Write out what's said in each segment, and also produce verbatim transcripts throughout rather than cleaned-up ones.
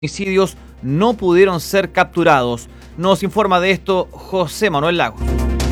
homicidios no pudieron ser capturados. Nos informa de esto José Manuel Lagos.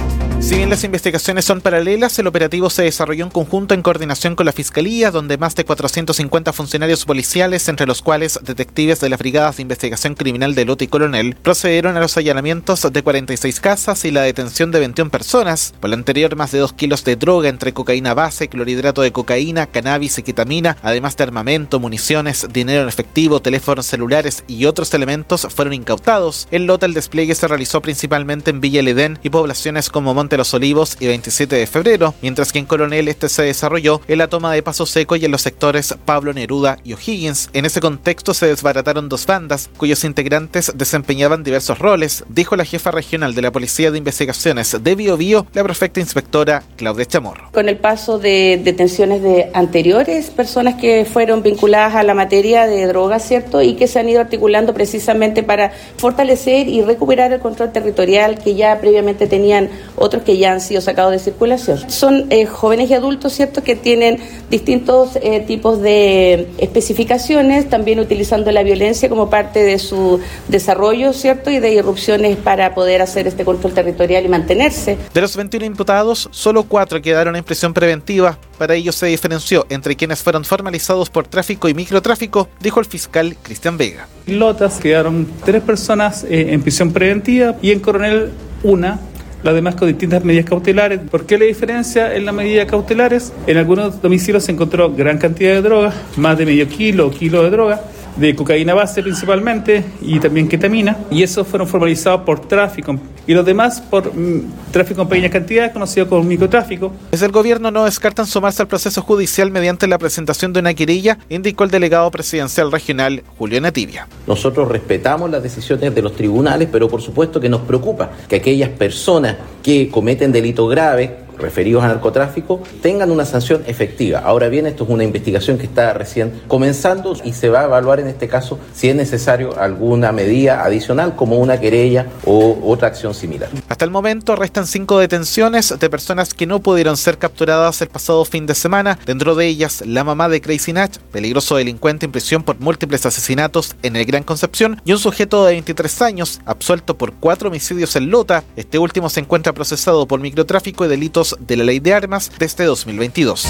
Si bien las investigaciones son paralelas, el operativo se desarrolló en conjunto en coordinación con la Fiscalía, donde más de cuatrocientos cincuenta funcionarios policiales, entre los cuales detectives de las Brigadas de Investigación Criminal de Lota y Coronel, procedieron a los allanamientos de cuarenta y seis casas y la detención de veintiuna personas. Por lo anterior, más de dos kilos de droga entre cocaína base, clorhidrato de cocaína, cannabis y ketamina, además de armamento, municiones, dinero en efectivo, teléfonos celulares y otros elementos fueron incautados. En Lota el despliegue se realizó principalmente en Villa El Edén y poblaciones como Monte Los Olivos y veintisiete de febrero, mientras que en Coronel este se desarrolló en la toma de Paso Seco y en los sectores Pablo Neruda y O'Higgins. En ese contexto se desbarataron dos bandas, cuyos integrantes desempeñaban diversos roles, dijo la jefa regional de la Policía de Investigaciones de Biobío, la prefecta inspectora Claudia Chamorro. Con el paso de detenciones de anteriores personas que fueron vinculadas a la materia de drogas, ¿cierto? Y que se han ido articulando precisamente para fortalecer y recuperar el control territorial que ya previamente tenían otros que ya han sido sacados de circulación. Son eh, jóvenes y adultos, ¿cierto?, que tienen distintos eh, tipos de especificaciones, también utilizando la violencia como parte de su desarrollo, ¿cierto?, y de irrupciones para poder hacer este control territorial y mantenerse. De los veintiún imputados, solo cuatro quedaron en prisión preventiva. Para ello se diferenció entre quienes fueron formalizados por tráfico y microtráfico, dijo el fiscal Cristian Vega. En Lotas quedaron tres personas eh, en prisión preventiva y en Coronel una. Las demás con distintas medidas cautelares. ¿Por qué la diferencia en las medidas cautelares? En algunos domicilios se encontró gran cantidad de droga, más de medio kilo o kilo de droga, de cocaína base principalmente y también ketamina, y esos fueron formalizados por tráfico. Y los demás por mm, tráfico en pequeñas cantidades, conocido como microtráfico. Desde el gobierno no descartan sumarse al proceso judicial mediante la presentación de una querella, indicó el delegado presidencial regional Julio Nativia. Nosotros respetamos las decisiones de los tribunales, pero por supuesto que nos preocupa que aquellas personas que cometen delitos graves referidos a narcotráfico tengan una sanción efectiva. Ahora bien, esto es una investigación que está recién comenzando y se va a evaluar en este caso si es necesario alguna medida adicional como una querella o otra acción similar. Hasta el momento restan cinco detenciones de personas que no pudieron ser capturadas el pasado fin de semana, dentro de ellas la mamá de Crazy Nach, peligroso delincuente en prisión por múltiples asesinatos en el Gran Concepción, y un sujeto de veintitrés años, absuelto por cuatro homicidios en Lota. Este último se encuentra procesado por microtráfico y delitos de la Ley de Armas desde dos mil veintidós.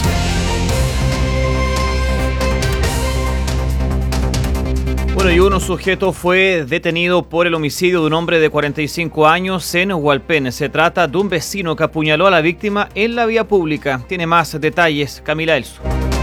Bueno, y un sujeto fue detenido por el homicidio de un hombre de cuarenta y cinco años en Hualpén. Se trata de un vecino que apuñaló a la víctima en la vía pública. Tiene más detalles Camila Elso.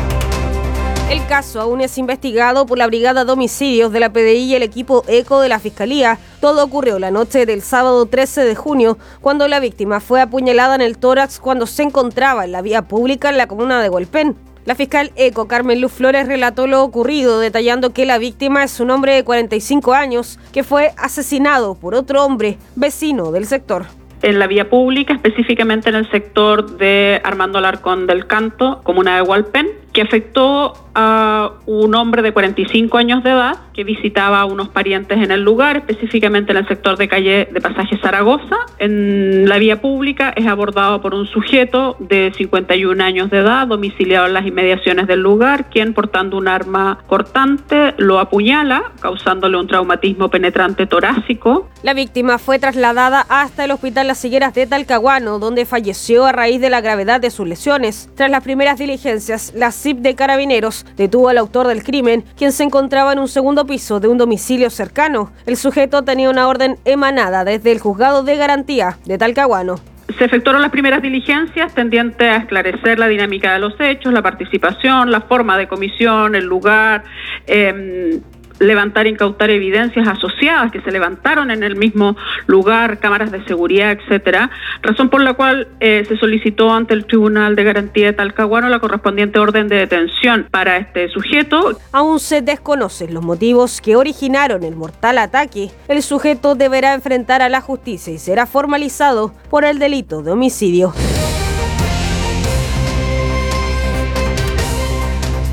El caso aún es investigado por la Brigada de Homicidios de la P D I y el equipo ECO de la Fiscalía. Todo ocurrió la noche del sábado trece de junio, cuando la víctima fue apuñalada en el tórax cuando se encontraba en la vía pública en la comuna de Hualpén. La fiscal ECO, Carmen Luz Flores, relató lo ocurrido, detallando que la víctima es un hombre de cuarenta y cinco años que fue asesinado por otro hombre, vecino del sector. En la vía pública, específicamente en el sector de Armando Alarcón del Canto, comuna de Hualpén, que afectó a un hombre de cuarenta y cinco años de edad que visitaba a unos parientes en el lugar, específicamente en el sector de calle de Pasaje Zaragoza. En la vía pública es abordado por un sujeto de cincuenta y un años de edad, domiciliado en las inmediaciones del lugar, quien portando un arma cortante lo apuñala, causándole un traumatismo penetrante torácico. La víctima fue trasladada hasta el Hospital Las Higueras de Talcahuano, donde falleció a raíz de la gravedad de sus lesiones. Tras las primeras diligencias, la C I P de Carabineros detuvo al autor del crimen, quien se encontraba en un segundo piso de un domicilio cercano. El sujeto tenía una orden emanada desde el Juzgado de Garantía de Talcahuano. Se efectuaron las primeras diligencias tendientes a esclarecer la dinámica de los hechos, la participación, la forma de comisión, el lugar, eh, levantar e incautar evidencias asociadas que se levantaron en el mismo lugar, cámaras de seguridad, etcétera, razón por la cual eh, se solicitó ante el Tribunal de Garantía de Talcahuano la correspondiente orden de detención para este sujeto. Aún se desconocen los motivos que originaron el mortal ataque. El sujeto deberá enfrentar a la justicia y será formalizado por el delito de homicidio.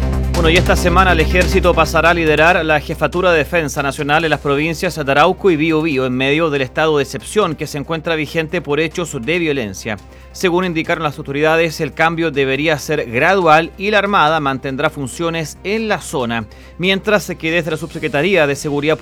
Bueno, y esta semana el Ejército pasará a liderar la Jefatura de Defensa Nacional en las provincias de Arauco y Biobío en medio del estado de excepción que se encuentra vigente por hechos de violencia. Según indicaron las autoridades, el cambio debería ser gradual y la Armada mantendrá funciones en la zona, mientras que desde la Subsecretaría de Seguridad